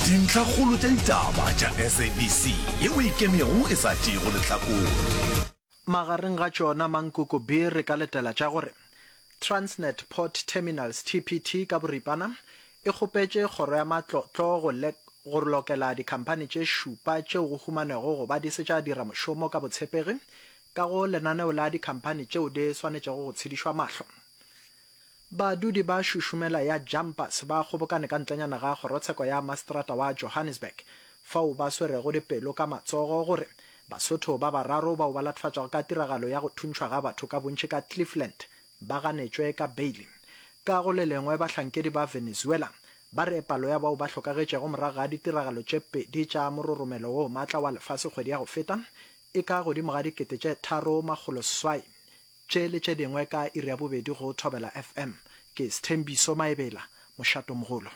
dintlhakgolo tša ditaba tša SABC yeo e kemego e sa tšego lehlakore. Magareng ga tšona Mankoko B re ka letela tša gore Transnet Port Terminals TPT ka boripana e kgopetše kgoro ya matlotlo go lokela dikhampani tše šupa tšeo go humanego go ba di setša dira mošomo ka botshepegi ka go lenaneo la dikhampani tšeo di swanetšego go tshedišwa mahlo. Badudi ba šušumela ya Jumpers ba kgobokane ka ntlenyana ga kgorotsheko ya Mastrata wa Johannesburg fao ba swerego dipelo ka matsogo gore Basotho ba bararo bao ba latfatšago ka tiragalo ya go thuntšhwa ga batho ka bontši ka Cleveland ba ganetšwe ka bail. Ka go le lengwe bahlankedi ba Venezuela ba re palo ya bao ba hlokagetšego morago ga ditiragalo tše pedi tša mororomelo wo maatla wa lefase kgwedi ya go feta e ka godimo ga 3,700 tše le tše dingwe ka iri ya bobedi go Thobela FM. Ke Sthembiso Maebela, Moshato Mogolo.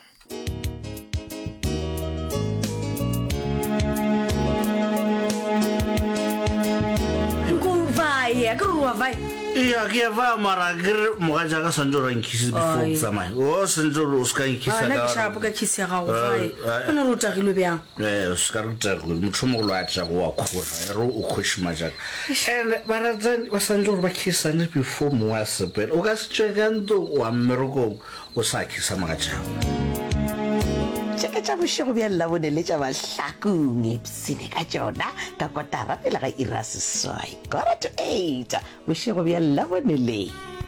Iya ke va mara ke mo ga jaaka santse re nkisi before tsamai o santse o ska nkisa ka ka shapo ka kisi ga go vai ona ro tagilwe bjang o ska re tagilwe motho mo go lwa tsa go wa khora ro o khoshima jaaka bara tsa ba santse ba kisa ne before mo wa sepela o ka se tshegando wa mmeroko o sa kisa magaja tša bošego bja labone le tša bahlakong epsene ka tšona ka kotara pele ga ira seswai 7:08 bošego bja labone le